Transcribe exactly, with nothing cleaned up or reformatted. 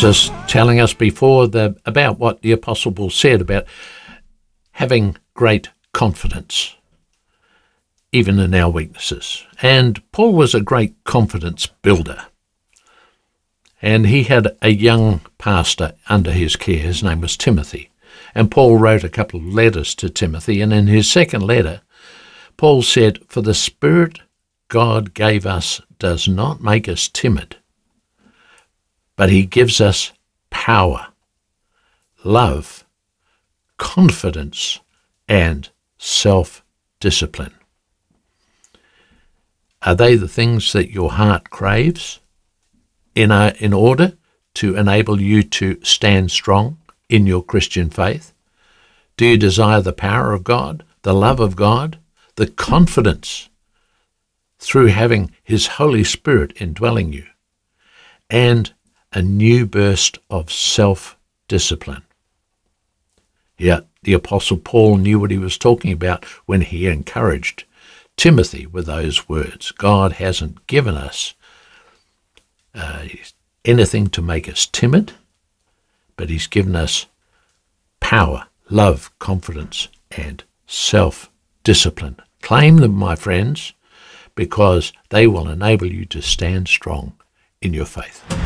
just telling us before the, about what the Apostle Paul said about having great confidence, even in our weaknesses. And Paul was a great confidence builder. And he had a young pastor under his care. His name was Timothy. And Paul wrote a couple of letters to Timothy. And in his second letter, Paul said, "For the Spirit God gave us does not make us timid, but he gives us power, love, confidence, and self-discipline." Are they the things that your heart craves in, a, in order to enable you to stand strong in your Christian faith? Do you desire the power of God, the love of God, the confidence through having his Holy Spirit indwelling you, and a new burst of self-discipline? Yeah, the Apostle Paul knew what he was talking about when he encouraged Timothy with those words. God hasn't given us uh, anything to make us timid, but he's given us power, love, confidence, and self-discipline. Claim them, my friends, because they will enable you to stand strong in your faith.